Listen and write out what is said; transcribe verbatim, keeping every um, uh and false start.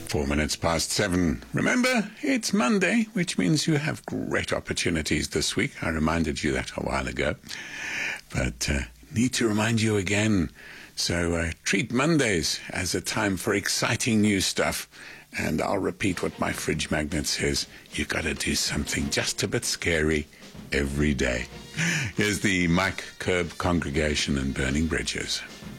Four minutes past seven. Remember, it's Monday, which means you have great opportunities this week. I reminded you that a while ago, but uh, need to remind you again. So uh, treat Mondays as a time for exciting new stuff. And I'll repeat what my fridge magnet says. You've got to do something just a bit scary every day. Here's the Mike Curb Congregation and Burning Bridges.